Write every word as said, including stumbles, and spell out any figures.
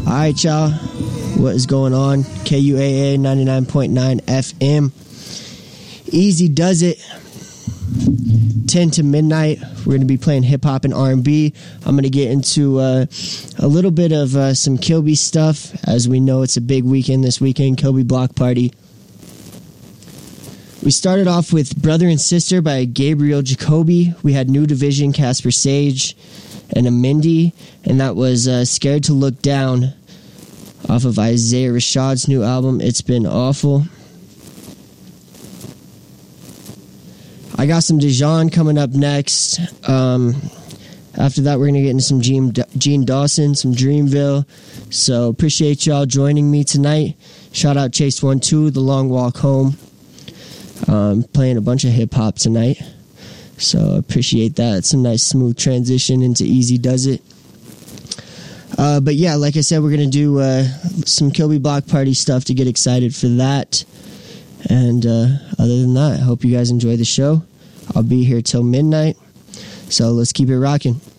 All right, y'all. What is going on? K U A A ninety-nine point nine F M. Easy does it. ten to midnight. We're going to be playing hip-hop and R and B. I'm going to get into uh, a little bit of uh, some Kilby stuff. As we know, it's a big weekend this weekend, Kilby Block Party. We started off with Brother and Sister by Gabriel Jacoby. We had New Division, Casper Sage, and Amindi. And that was uh, Scared to Look Down off of Isaiah Rashad's new album, It's Been Awful. I got some Dijon coming up next. Um, after that, we're going to get into some Gene, Gene Dawson, some Dreamville. So appreciate y'all joining me tonight. Shout out Chase one two, The Long Walk Home. Um, playing a bunch of hip-hop tonight. So appreciate that. It's a nice smooth transition into Easy Does It. Uh, but yeah, like I said, we're going to do uh, some Kilby Block Party stuff to get excited for that. And uh, other than that, I hope you guys enjoy the show. I'll be here till midnight. So let's keep it rocking.